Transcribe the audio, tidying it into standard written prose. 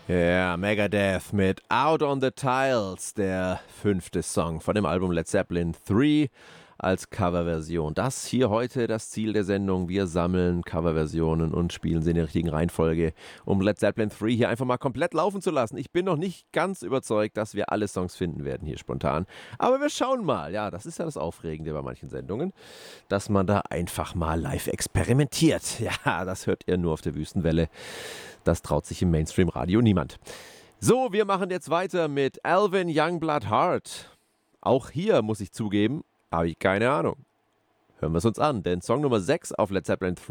Ja, Megadeth mit Out on the Tiles, der 5. Song von dem Album Led Zeppelin 3 als Coverversion. Das hier heute das Ziel der Sendung. Wir sammeln Coverversionen und spielen sie in der richtigen Reihenfolge, um Led Zeppelin 3 hier einfach mal komplett laufen zu lassen. Ich bin noch nicht ganz überzeugt, dass wir alle Songs finden werden hier spontan. Aber wir schauen mal. Ja, das ist ja das Aufregende bei manchen Sendungen, dass man da einfach mal live experimentiert. Ja, das hört ihr nur auf der Wüstenwelle. Das traut sich im Mainstream-Radio niemand. So, wir machen jetzt weiter mit Alvin Youngblood Hart. Auch hier, muss ich zugeben, habe ich keine Ahnung. Hören wir es uns an, denn Song Nummer 6 auf Led Zeppelin 3